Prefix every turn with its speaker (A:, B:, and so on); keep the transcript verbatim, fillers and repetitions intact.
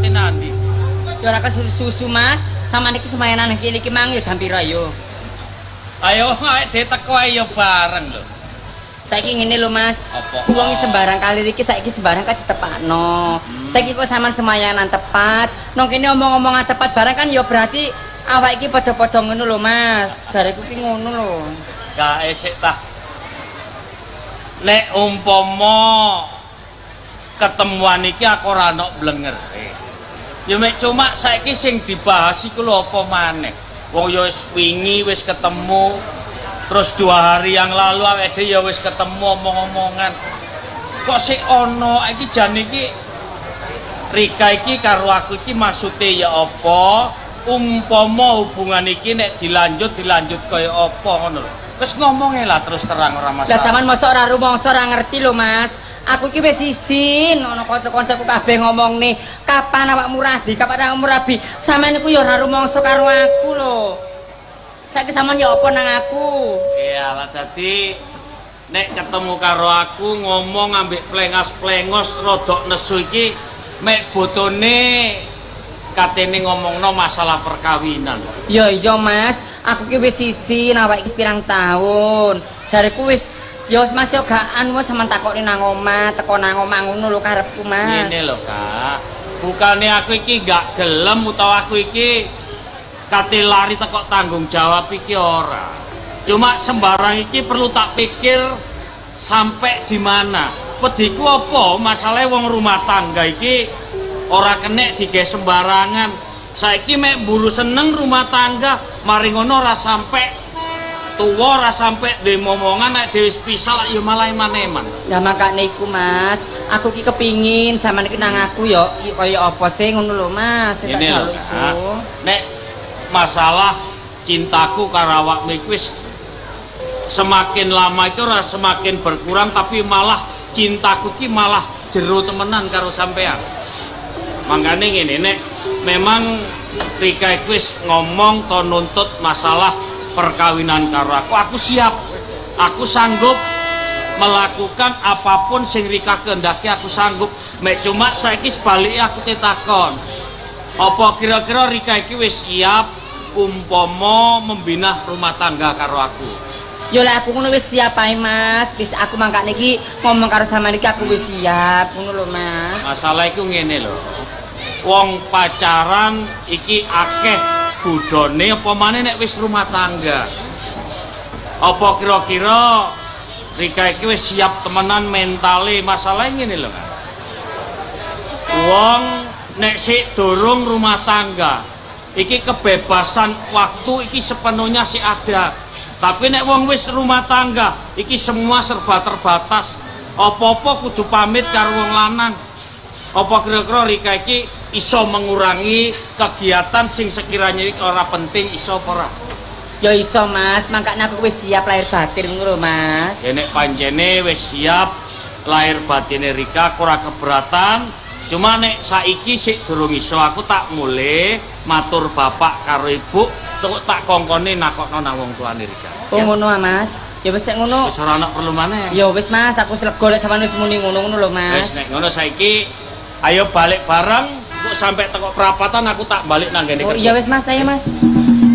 A: kate nandi?
B: Ya ora susu Mas, sama niki semayanan iki iki mang ya jam pira yo.
A: Ayo awake dhewe teko ae ya bareng lho.
B: Saiki ngene lho Mas.
A: Apa?
B: Wong sembarang kali iki saiki sembarang kan ditepakno. Hmm. Saiki kok sampean semayanan tepat. Nang kene omong-omongan tepat barang kan ya berarti awak iki padha-padha ngono lho Mas. Jareku ki ngono lho.
A: Kae sik tah. Nek umpama ketemuan iki aku ora ana blengere. Ya mek cuma saiki sing dibahas iku lho apa maneh. Wong ya wis wingi wis ketemu. Terus dua hari yang lalu awake dhewe ya wis ketemu omong-omongan. Kok sik ana iki jan iki Rika iki karo aku iki maksude ya apa? Umpama hubungan iki nek dilanjut dilanjut kaya apa ngono lho. Wis ngomongnya lah terus terang ora masalah.
B: Lah sampean mosok ora rumangsa ora ngerti lho Mas. Aku iki wis isin ana kanca-kancaku kabeh ngomong nih, kapan awakmu rabi, kapan awakmu rabi. Sampeyan iku ya ora rumangsa karo aku lho. Saiki sampean ya apa nang aku?
A: Iya, lah dadi nek ketemu karo aku ngomong ambek plengas-plengos rodok nesu iki mek botone katene ngomongno masalah perkawinan.
B: Ya iya Mas, aku ki wis isin awake iki pirang tahun. Jareku wis ya wis Mas yo gak anu sampean takoki nang omah, teko nang omah ngono lho karepku Mas.
A: Ngene lho, Kak. Bukane aku iki gak gelem utawa aku iki kate lari teko tanggung jawab iki ora. Cuma sembarang iki perlu tak pikir sampai di mana. Pediku apa? Masalahe wong rumah tangga iki ora kenek dige sembarangan. Saiki mek mburu seneng rumah tangga, mari ngono ora sampe tuwa ora sampe duwe momongan nek dhewe pisah lak ya malah eman-eman.
B: Ya makane iku Mas, aku ki kepingin sampean iki nang aku ya kaya apa sih ngono lho Mas, tak jaluk iku.
A: Nek masalah cintaku karo awakmu iki wis semakin lama itu ora semakin berkurang tapi malah cintaku ki malah jero temenan karo sampean. Mangkane ngene nek memang Rika iku wis ngomong to nuntut masalah perkawinan karo aku, aku siap. Aku sanggup melakukan apapun sing Rika kehendaki, aku sanggup. Mek cuma saiki sebaliknya aku tetakon. Apa kira-kira Rika iki wis siap umpama membina rumah tangga karo aku?
B: Ya lah aku ngono wis siap ae Mas. Wis aku mangkane iki ngomong karo sampean iki aku wis siap ngono lho Mas.
A: Masalah iku ngene lho. Wong pacaran iki akeh budone apa maneh nek wis rumah tangga. Apa kira-kira Rika iki wis siap temenan mentale? Masalah ngene lho. Wong nek sik durung rumah tangga iki kebebasan waktu iki sepenuhnya sih ada. Tapi nek wong wis rumah tangga iki semua serba terbatas. Apa-apa kudu pamit karo wong lanang. Apa kira-kira Rika iki iso mengurangi kegiatan sing sekiranya iki ora penting iso apa ora?
B: Ya iso Mas, makane aku wis siap lahir batin ngono lho Mas.
A: Ya nek pancene wis siap lahir batine Rika ora keberatan. Cuma nek saiki sik durung iso aku tak mulai matur bapak karo ibu tak kongkone nakokno nang wong tuane Rika.
B: Oh ngono ah Mas. Ya wis nek ngono.
A: Wis ora ana perlu maneh.
B: Ya wis Mas, aku wis lega lek sampeyan wis muni ngono-ngono lho Mas.
A: Wis nek ngono saiki ayo balik bareng kok sampai teko perapatan aku tak balik nang kene.
B: Oh iya wis Mas, saya Mas.